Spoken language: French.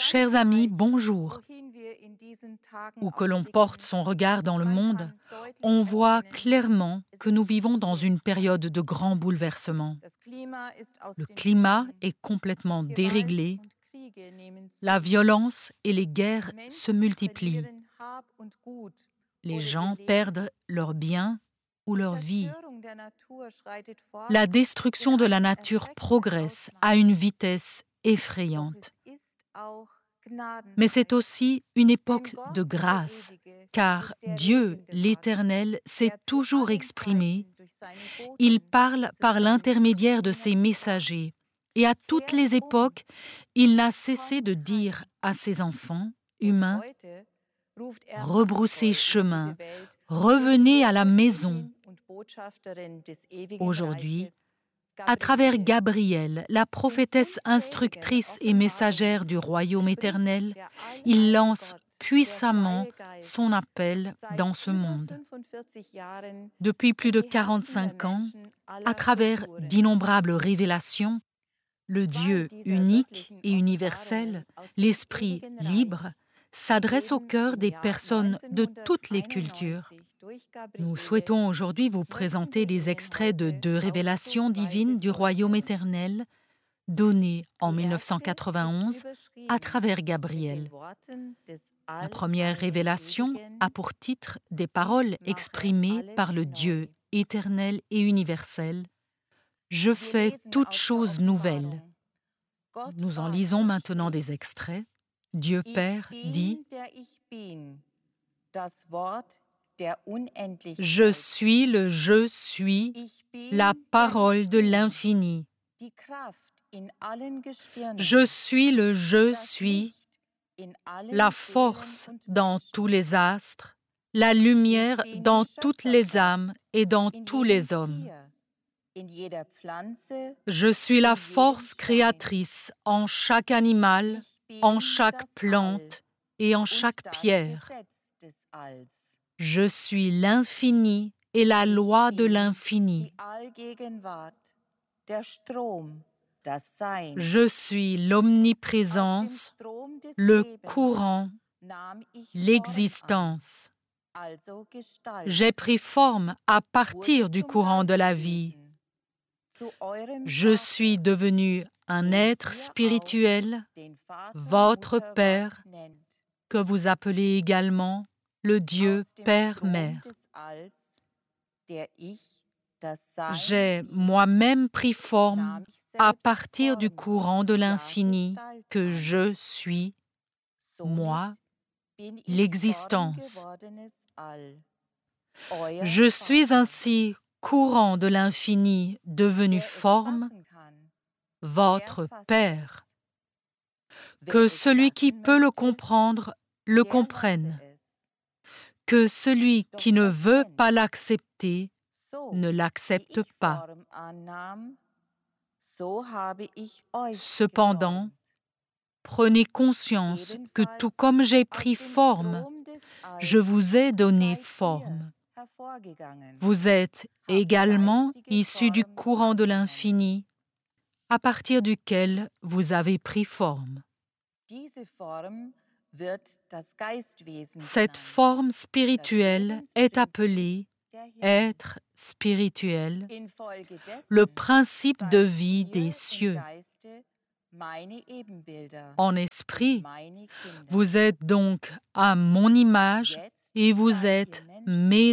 Chers amis, bonjour. Où que l'on porte son regard dans le monde, on voit clairement que nous vivons dans une période de grands bouleversements. Le climat est complètement déréglé, la violence et les guerres se multiplient. Les gens perdent leurs biens ou leur vie. La destruction de la nature progresse à une vitesse effrayante. Mais c'est aussi une époque de grâce, car Dieu, l'Éternel, s'est toujours exprimé. Il parle par l'intermédiaire de ses messagers, et à toutes les époques, il n'a cessé de dire à ses enfants humains: rebroussez chemin, revenez à la maison. Aujourd'hui, à travers Gabriel, la prophétesse instructrice et messagère du royaume éternel, il lance puissamment son appel dans ce monde. Depuis plus de 45 ans, à travers d'innombrables révélations, le Dieu unique et universel, l'Esprit libre, s'adresse au cœur des personnes de toutes les cultures. Nous souhaitons aujourd'hui vous présenter des extraits de 2 révélations divines du royaume éternel données en 1991 à travers Gabriel. La première révélation a pour titre des paroles exprimées par le Dieu éternel et universel. Je fais toutes choses nouvelles. Nous en lisons maintenant des extraits. Dieu Père dit: je suis le je suis, la parole de l'infini. Je suis le je suis, la force dans tous les astres, la lumière dans toutes les âmes et dans tous les hommes. Je suis la force créatrice en chaque animal, en chaque plante et en chaque pierre. Je suis l'infini et la loi de l'infini. Je suis l'omniprésence, le courant, l'existence. J'ai pris forme à partir du courant de la vie. Je suis devenu un être spirituel, votre Père, que vous appelez également le Dieu Père-Mère. J'ai moi-même pris forme à partir du courant de l'infini que je suis, moi, l'existence. Je suis ainsi courant de l'infini devenu forme, votre Père. Que celui qui peut le comprendre le comprenne. Que celui qui ne veut pas l'accepter ne l'accepte pas. Cependant, prenez conscience que tout comme j'ai pris forme, je vous ai donné forme. Vous êtes également issus du courant de l'infini, à partir duquel vous avez pris forme. Cette forme spirituelle est appelée être spirituel, le principe de vie des cieux. En esprit, vous êtes donc à mon image et vous êtes mes